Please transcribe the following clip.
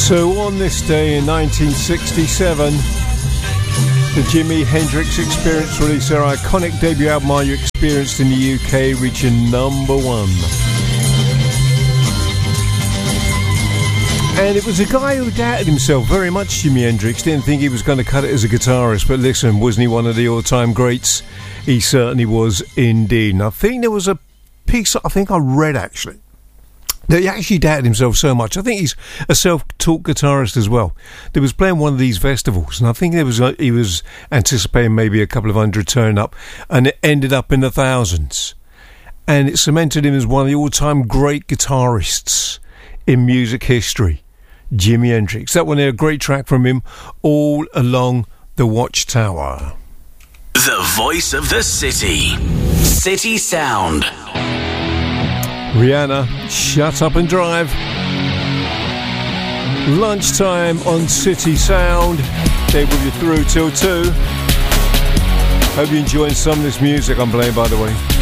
So on this day in 1967, the Jimi Hendrix Experience released their iconic debut album Are You Experienced in the UK, reaching number 1. And it was a guy who doubted himself very much, Jimi Hendrix. Didn't think he was going to cut it as a guitarist. But listen, wasn't he one of the all-time greats? He certainly was indeed. And I think there was a piece I think I read, actually, that he actually doubted himself so much. I think he's a self-taught guitarist as well. He was playing one of these festivals, and I think he was anticipating maybe a couple of hundred turning up, and it ended up in the thousands. And it cemented him as one of the all-time great guitarists in music history, Jimi Hendrix. That one there, a great track from him, All Along the Watchtower. The voice of the city. City Sound. Rihanna, Shut Up and Drive. Lunchtime on City Sound. Stay with you through till 2. Hope you're enjoying some of this music I'm playing, by the way.